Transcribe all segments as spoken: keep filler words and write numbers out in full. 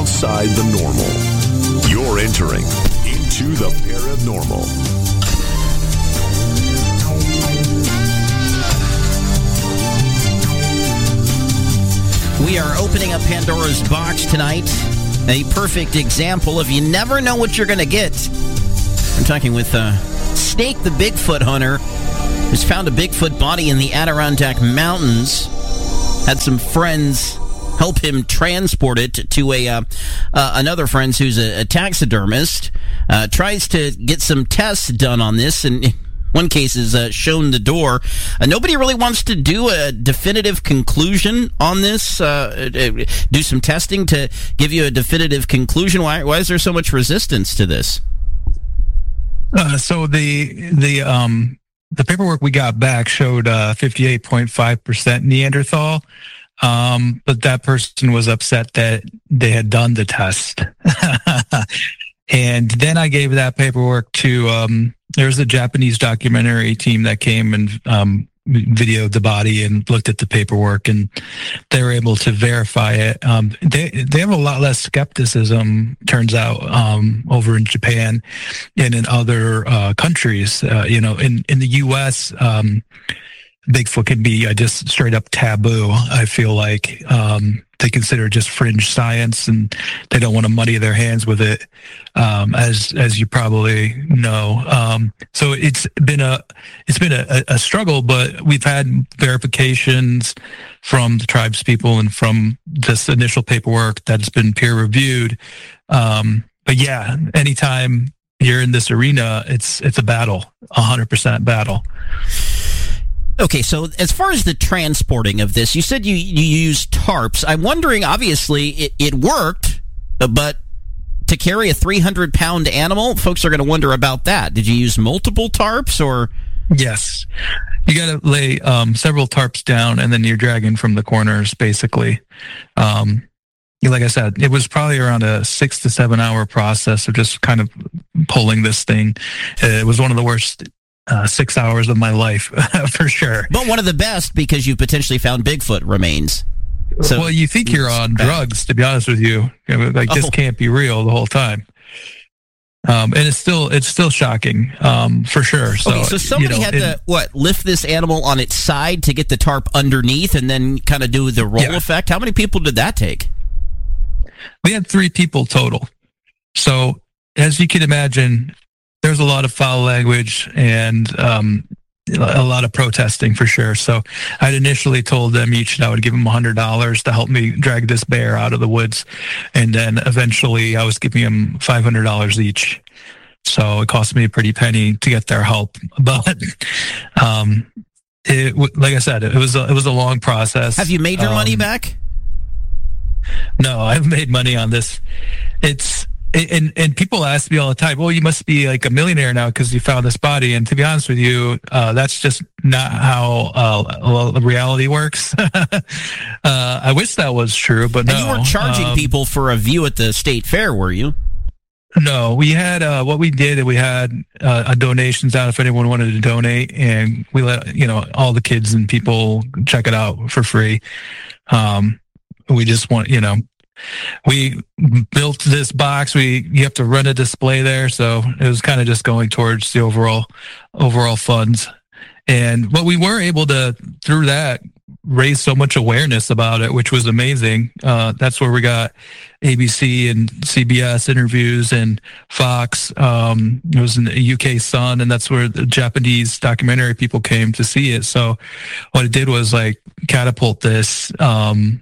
outside the normal. You're entering into the paranormal. We are opening up Pandora's box tonight. A perfect example of you never know what you're going to get. I'm talking with uh, Snake the Bigfoot hunter, who's found a Bigfoot body in the Adirondack Mountains. Had some friends help him transport it to a uh, uh, another friend who's a, a taxidermist. Uh, tries to get some tests done on this, and one case is uh, shown the door. Uh, nobody really wants to do a definitive conclusion on this. Uh, do some testing to give you a definitive conclusion. Why? Why is there so much resistance to this? Uh, so the the um the paperwork we got back showed uh, fifty-eight point five percent Neanderthal, um, but that person was upset that they had done the test. And then I gave that paperwork to, um, there was a Japanese documentary team that came and um, videoed the body and looked at the paperwork, and they were able to verify it. Um, they they have a lot less skepticism, turns out, um, over in Japan and in other uh, countries. Uh, you know, in, in the U S, um, Bigfoot can be uh, just straight up taboo. I feel like um, they consider it just fringe science, and they don't want to muddy their hands with it, um, as as you probably know. Um, so it's been a it's been a, a struggle, but we've had verifications from the tribes people and from this initial paperwork that's been peer reviewed. Um, but yeah, anytime you're in this arena, it's it's a battle, a hundred percent battle. Okay, so as far as the transporting of this, you said you, you used tarps. I'm wondering, obviously, it, it worked, but to carry a three hundred pound animal, folks are going to wonder about that. Did you use multiple tarps, or? Yes. You got to lay um, several tarps down, and then you're dragging from the corners, basically. Um, like I said, it was probably around a six to seven hour process of just kind of pulling this thing. It was one of the worst Uh, six hours of my life, for sure. But one of the best, because you potentially found Bigfoot remains. So, well, you think you're on drugs, to be honest with you. Like, this oh. can't be real the whole time. Um, and it's still it's still shocking, um, for sure. So, okay, so somebody you know, had it, to, what, lift this animal on its side to get the tarp underneath and then kind of do the roll yeah. effect? How many people did that take? We had three people total. So, as you can imagine, there's a lot of foul language and um, a lot of protesting, for sure. So I'd initially told them each that I would give them one hundred dollars to help me drag this bear out of the woods. And then eventually I was giving them five hundred dollars each. So it cost me a pretty penny to get their help. But um, it, like I said, it was a, it was a long process. Have you made your um, money back? No, I've made money on this. It's... And and people ask me all the time, well, you must be like a millionaire now because you found this body. And to be honest with you, uh, that's just not how uh, reality works. uh, I wish that was true, but no. And you weren't charging um, people for a view at the state fair, were you? No, we had, uh, what we did, we had uh, a donations out if anyone wanted to donate. And we let, you know, all the kids and people check it out for free. Um, we just want, you know, we built this box. We you have to run a display there, so it was kind of just going towards the overall overall funds. And what we were able to, through that, raise so much awareness about it, which was amazing. Uh, that's where we got A B C and C B S interviews and Fox. Um, it was in the U K Sun, and that's where the Japanese documentary people came to see it. So what it did was like catapult this. Um,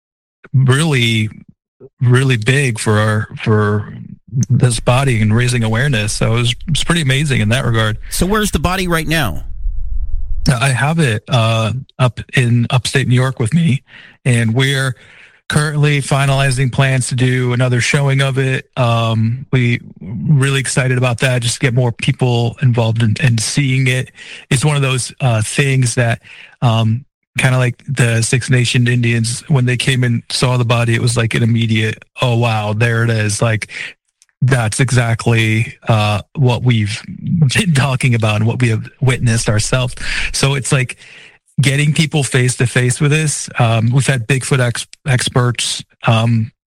really really big for our for this body and raising awareness. So it was, it was pretty amazing in that regard. So where's the body right now? I have it uh up in upstate New York with me, and we're currently finalizing plans to do another showing of it. Um we really excited about that, just to get more people involved in, in seeing it. It's one of those uh things that um kind of like the Six Nation Indians, when they came and saw the body, it was like an immediate, oh, wow, there it is. Like, that's exactly uh, what we've been talking about and what we have witnessed ourselves. So it's like getting people face to face with this. Um, we've had Bigfoot ex- experts um,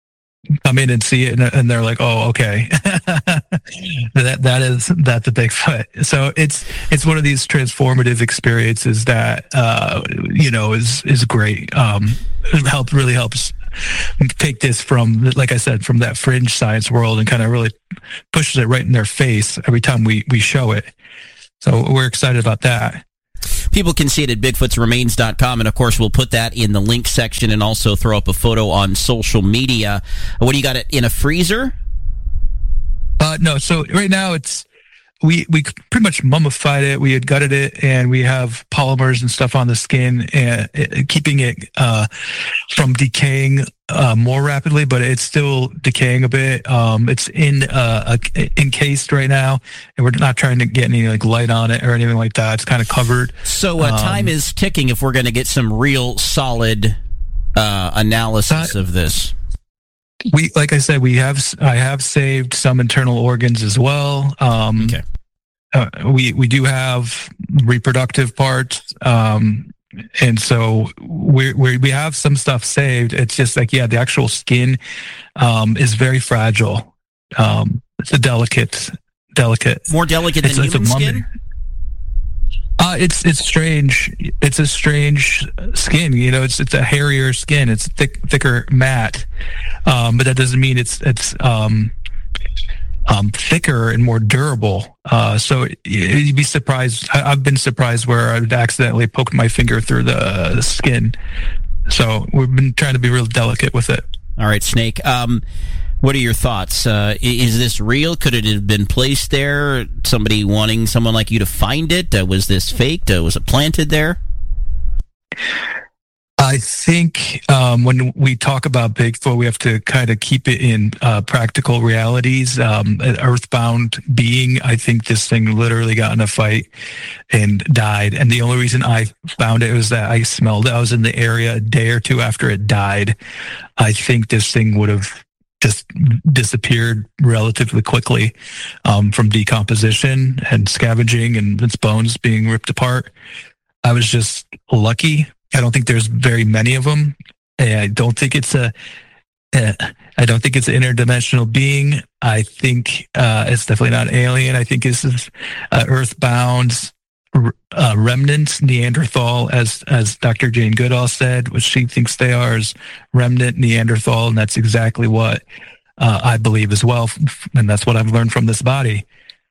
come in and see it, and, and they're like, "Oh, okay, that that is that's a Bigfoot." So it's it's one of these transformative experiences that uh, you know is is great. Um, it helps really helps take this from, like I said, from that fringe science world and kind of really pushes it right in their face every time we we show it. So we're excited about that. People can see it at bigfoots remains dot com, and of course we'll put that in the link section and also throw up a photo on social media. What do you got, it in a freezer? Uh, no, so right now it's we we pretty much mummified it. We had gutted it, and we have polymers and stuff on the skin, and it, keeping it uh, from decaying uh, more rapidly. But it's still decaying a bit. Um, it's in uh, a, encased right now, and we're not trying to get any like light on it or anything like that. It's kind of covered. So uh, time um, is ticking if we're going to get some real solid uh, analysis uh, of this. We, like I said, we have. I have saved some internal organs as well. Um, okay. Uh, we we do have reproductive parts, um, and so we we we have some stuff saved. It's just like, yeah, the actual skin um, is very fragile. Um, it's a delicate, delicate, more delicate than it's, human it's skin. Uh, it's it's strange. It's a strange skin. You know, it's it's a hairier skin. It's thick, thicker, matte. Um, but that doesn't mean it's it's um, um, thicker and more durable. Uh, so you'd be surprised. I, I've been surprised where I've accidentally poked my finger through the skin. So we've been trying to be real delicate with it. All right, Snake. Um, What are your thoughts? Uh, is this real? Could it have been placed there? Somebody wanting someone like you to find it? Uh, was this faked? Uh, was it planted there? I think um, when we talk about Bigfoot, we have to kind of keep it in uh, practical realities. Um, an earthbound being, I think this thing literally got in a fight and died. And the only reason I found it was that I smelled it. I was in the area a day or two after it died. I think this thing would have just disappeared relatively quickly um, from decomposition and scavenging and its bones being ripped apart. I was just lucky. I don't think there's very many of them. I don't think it's a. Uh, I don't think it's an interdimensional being. I think uh, it's definitely not an alien. I think this is uh, earthbound uh, remnants, Neanderthal, as as Doctor Jane Goodall said, what she thinks they are is remnant Neanderthal, and that's exactly what uh, I believe as well, and that's what I've learned from this body.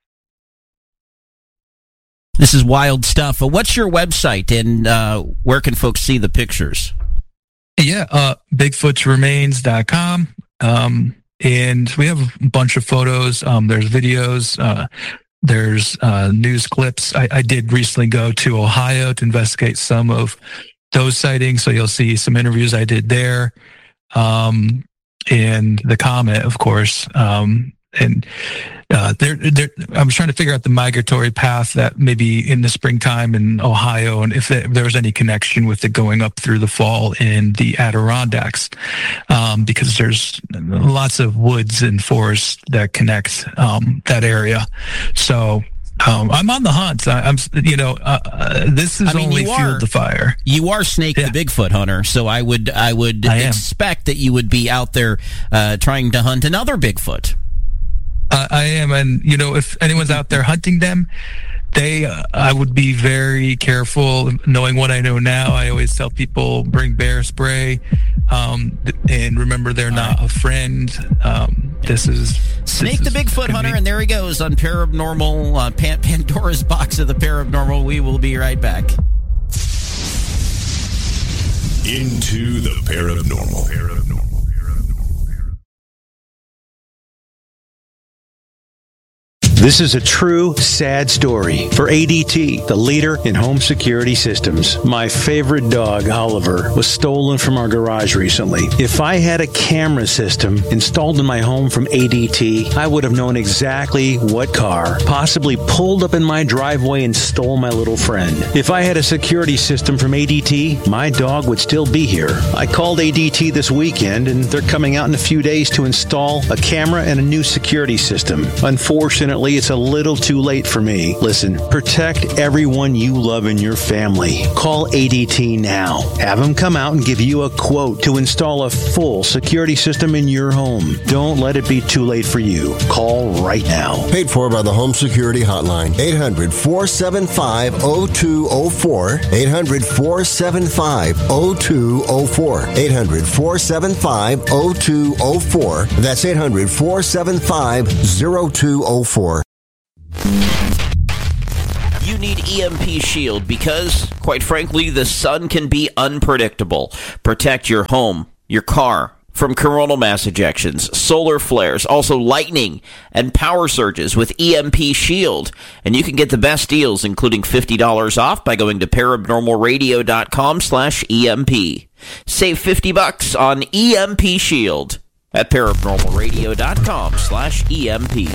This is wild stuff. Uh, what's your website, and uh, where can folks see the pictures? Yeah, uh, bigfoots remains dot com. Um, and we have a bunch of photos. Um, there's videos. Uh, there's uh, news clips. I, I did recently go to Ohio to investigate some of those sightings, so you'll see some interviews I did there. Um, and the Comet, of course. Um, and uh, there, there, I was trying to figure out the migratory path that maybe in the springtime in Ohio, and if, it, if there was any connection with it going up through the fall in the Adirondacks, um, because there's lots of woods and forests that connect um, that area. So um, I'm on the hunt. I, I'm, you know, uh, uh, this is I mean, only fueled the fire. You are Snake yeah. the Bigfoot hunter, so I would, I would I expect that you would be out there uh, trying to hunt another Bigfoot. Uh, I am, and you know, if anyone's out there hunting them, they, uh, I would be very careful. Knowing what I know now, I always tell people bring bear spray, um, and remember they're All not right. a friend. Um, this is Snake this the is, Bigfoot hunter, and there he goes on Paranormal, uh, Pan- Pandora's box of the Paranormal. We will be right back. Into the Paranormal. Paranormal. This is a true, sad story for A D T, the leader in home security systems. My favorite dog, Oliver, was stolen from our garage recently. If I had a camera system installed in my home from A D T, I would have known exactly what car possibly pulled up in my driveway and stole my little friend. If I had a security system from A D T, my dog would still be here. I called A D T this weekend, and they're coming out in a few days to install a camera and a new security system. Unfortunately, Actually, it's a little too late for me. Listen, protect everyone you love in your family. Call A D T now. Have them come out and give you a quote to install a full security system in your home. Don't let it be too late for you. Call right now. Paid for by the Home Security Hotline. eight hundred, four seven five, oh two oh four. eight hundred, four seven five, oh two oh four. eight hundred, four seven five, oh two oh four. That's eight hundred, four seven five, oh two oh four. You need E M P Shield because, quite frankly, the sun can be unpredictable. Protect your home, your car, from coronal mass ejections, solar flares, also lightning and power surges with E M P Shield. And you can get the best deals, including fifty dollars off by going to paranormalradio.com slash EMP. Save fifty bucks on E M P Shield at paranormalradio.com slash EMP.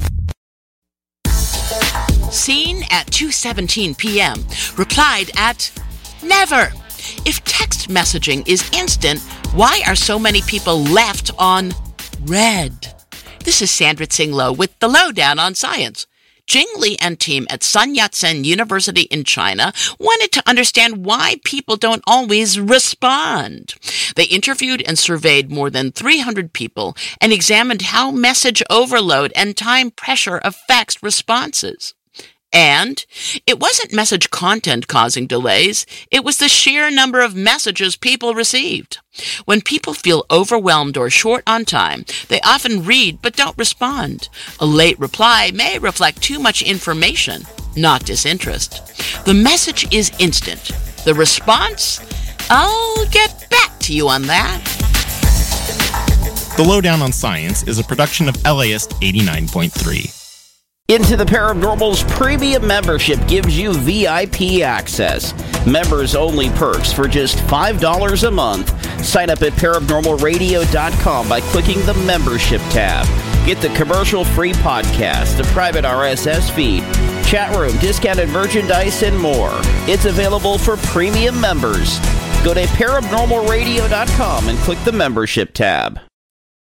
Seen at two seventeen p.m. Replied at never. If text messaging is instant, why are so many people left on red? This is Sandra Tsing-Loh with the Lowdown on Science. Jing Li and team at Sun Yat-sen University in China wanted to understand why people don't always respond. They interviewed and surveyed more than three hundred people and examined how message overload and time pressure affects responses. And it wasn't message content causing delays, it was the sheer number of messages people received. When people feel overwhelmed or short on time, they often read but don't respond. A late reply may reflect too much information, not disinterest. The message is instant. The response? I'll get back to you on that. The Lowdown on Science is a production of L A S eighty-nine point three. Into the Paranormal's premium membership gives you V I P access. Members-only perks for just five dollars a month. Sign up at paranormal radio dot com by clicking the membership tab. Get the commercial-free podcast, a private R S S feed, chat room, discounted merchandise, and more. It's available for premium members. Go to paranormal radio dot com and click the membership tab.